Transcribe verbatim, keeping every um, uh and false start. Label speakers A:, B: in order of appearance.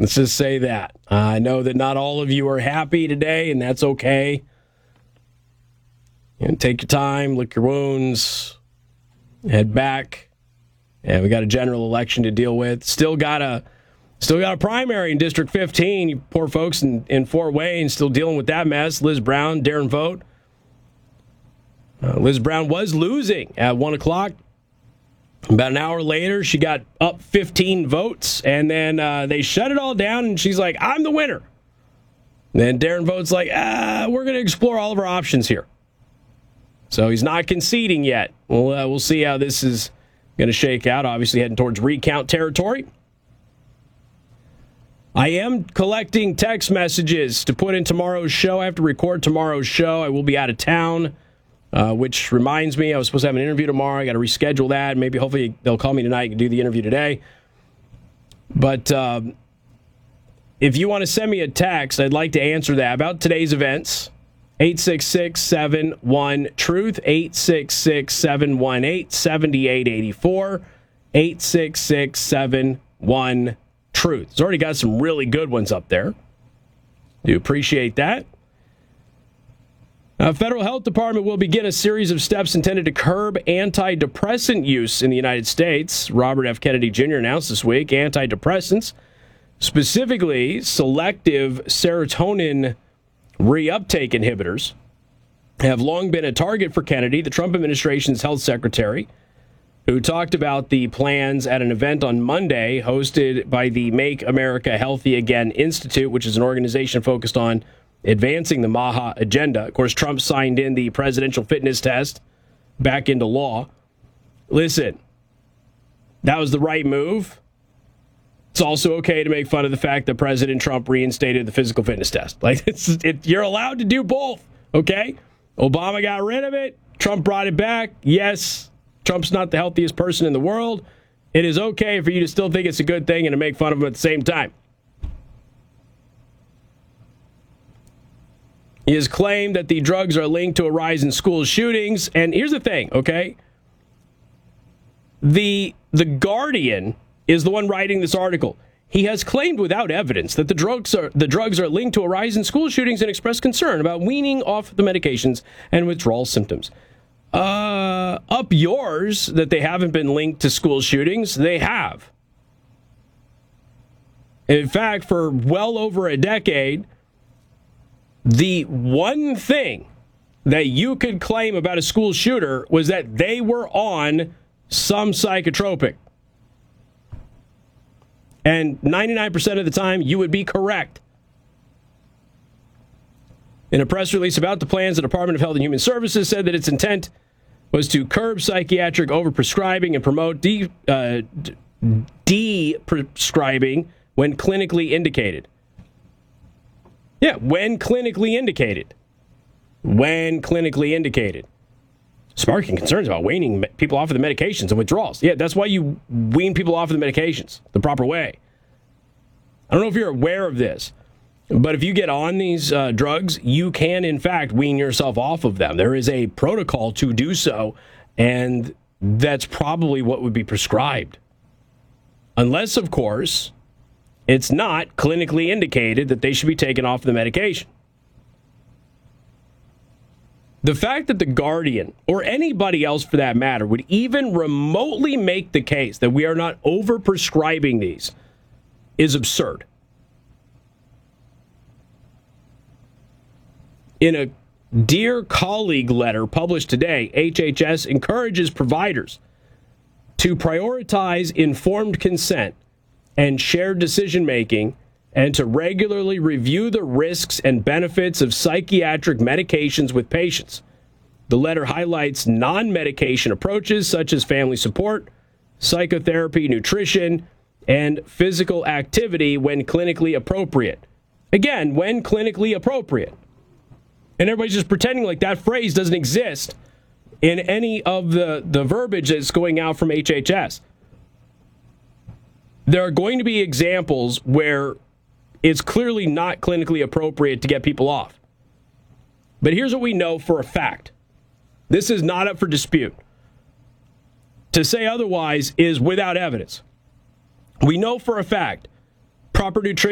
A: Let's just say that. Uh, I know that not all of you are happy today, and that's okay. You know, take your time, lick your wounds, head back. And we got a general election to deal with. Still got a still got a primary in District fifteen. You poor folks in, in Fort Wayne still dealing with that mess. Liz Brown, Darren Vogt. Uh, Liz Brown was losing at one o'clock. About an hour later, she got up fifteen votes, and then uh, they shut it all down, and she's like, I'm the winner. And then Darren Vogt's like, ah, we're going to explore all of our options here. So he's not conceding yet. We'll, uh, we'll see how this is going to shake out. Obviously heading towards recount territory. I am collecting text messages to put in tomorrow's show. I have to record tomorrow's show. I will be out of town. Uh, which reminds me, I was supposed to have an interview tomorrow. I got to reschedule that. Maybe, hopefully, they'll call me tonight and do the interview today. But um, if you want to send me a text, I'd like to answer that about today's events. eight six six, seven one, TRUTH, eight six six, seven one eight, seven eight eight four, eight six six, seven one, TRUTH. It's already got some really good ones up there. Do appreciate that. Uh, Federal Health Department will begin a series of steps intended to curb antidepressant use in the United States. Robert F. Kennedy Junior announced this week antidepressants, specifically selective serotonin reuptake inhibitors, have long been a target for Kennedy, the Trump administration's health secretary, who talked about the plans at an event on Monday hosted by the Make America Healthy Again Institute, which is an organization focused on advancing the MAHA agenda. Of course, Trump signed in the presidential fitness test back into law. Listen, that was the right move. It's also okay to make fun of the fact that President Trump reinstated the physical fitness test. Like, it's, it, you're allowed to do both, okay? Obama got rid of it. Trump brought it back. Yes, Trump's not the healthiest person in the world. It is okay for you to still think it's a good thing and to make fun of him at the same time. He has claimed that the drugs are linked to a rise in school shootings. And here's the thing, okay? The, the Guardian is the one writing this article. He has claimed without evidence that the drugs are the drugs are linked to a rise in school shootings and expressed concern about weaning off the medications and withdrawal symptoms. Uh, up yours that they haven't been linked to school shootings. They have. In fact, for well over a decade, the one thing that you could claim about a school shooter was that they were on some psychotropic. And ninety-nine percent of the time, you would be correct. In a press release about the plans, the Department of Health and Human Services said that its intent was to curb psychiatric overprescribing and promote de, uh, de-prescribing when clinically indicated. Yeah, when clinically indicated. When clinically indicated. Sparking concerns about weaning people off of the medications and withdrawals. Yeah, that's why you wean people off of the medications the proper way. I don't know if you're aware of this, but if you get on these uh, drugs, you can, in fact, wean yourself off of them. There is a protocol to do so, and that's probably what would be prescribed. Unless, of course, it's not clinically indicated that they should be taken off the medication. The fact that The Guardian, or anybody else for that matter, would even remotely make the case that we are not overprescribing these is absurd. In a Dear Colleague letter published today, H H S encourages providers to prioritize informed consent and shared decision-making, and to regularly review the risks and benefits of psychiatric medications with patients. The letter highlights non-medication approaches such as family support, psychotherapy, nutrition, and physical activity when clinically appropriate. Again, when clinically appropriate. And everybody's just pretending like that phrase doesn't exist in any of the, the verbiage that's going out from H H S. There are going to be examples where it's clearly not clinically appropriate to get people off. But here's what we know for a fact. This is not up for dispute. To say otherwise is without evidence. We know for a fact proper nutrition